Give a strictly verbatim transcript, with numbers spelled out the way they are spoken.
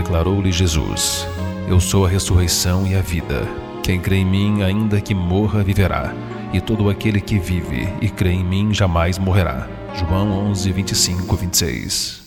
declarou-lhe Jesus: Eu sou a ressurreição e a vida. Quem crê em mim, ainda que morra, viverá. E todo aquele que vive e crê em mim jamais morrerá. João onze, vinte e cinco, vinte e seis.